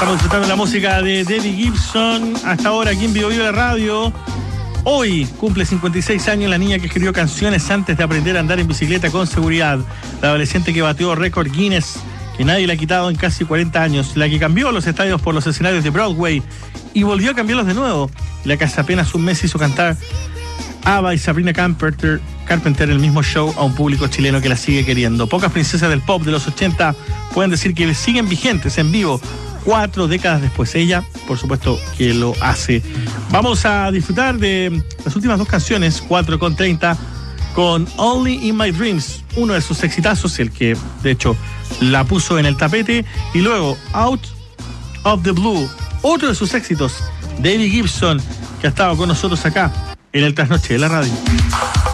Estamos disfrutando la música de Debbie Gibson hasta ahora aquí en Vivo Vivo la Radio. Hoy cumple 56 años la niña que escribió canciones antes de aprender a andar en bicicleta con seguridad. La adolescente que batió récord Guinness, que nadie le ha quitado en casi 40 años. La que cambió los estadios por los escenarios de Broadway y volvió a cambiarlos de nuevo. La que hace apenas un mes hizo cantar ABBA y Sabrina Carpenter en el mismo show a un público chileno que la sigue queriendo. Pocas princesas del pop de los 80 pueden decir que siguen vigentes en vivo 4 décadas después. Ella, por supuesto, que lo hace. Vamos a disfrutar de las últimas 2 canciones, 4:30, con Only in My Dreams, uno de sus exitazos, el que de hecho la puso en el tapete, y luego Out of the Blue, otro de sus éxitos, Debbie Gibson, que ha estado con nosotros acá en el Trasnoche de la Radio.